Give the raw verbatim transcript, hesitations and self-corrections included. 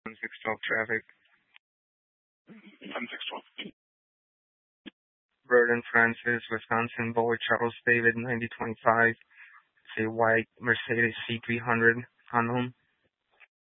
six twelve traffic. ten six twelve. Burden Francis, Wisconsin. Boy Charles David, ninety twenty-five. It's a white Mercedes C three hundred unknown.